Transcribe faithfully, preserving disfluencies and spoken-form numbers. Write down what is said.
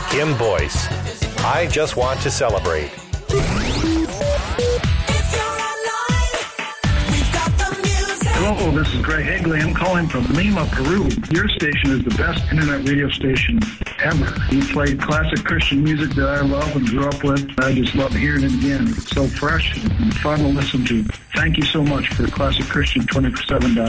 Kim Boyce. I just want to celebrate. Hello, this is Greg Higley. I'm calling from Lima, Peru. Your station is the best internet radio station ever. You played classic Christian music that I love and grew up with. I just love hearing it again. It's so fresh and fun to listen to. Thank you so much for Classic Christian twenty-four seven.